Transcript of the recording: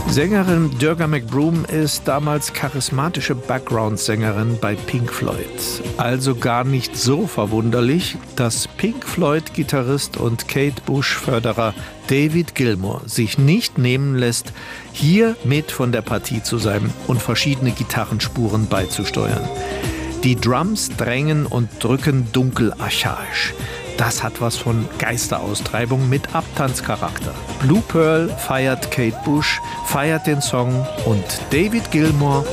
Sängerin Durga McBroom ist damals charismatische Background-Sängerin bei Pink Floyd. Also gar nicht so verwunderlich, dass Pink Floyd-Gitarrist und Kate Bush-Förderer David Gilmour sich nicht nehmen lässt, hier mit von der Partie zu sein und verschiedene Gitarrenspuren beizusteuern. Die Drums drängen und drücken dunkel archaisch. Das hat was von Geisteraustreibung mit Abtanzcharakter. Blue Pearl feiert Kate Bush, feiert den Song und David Gilmour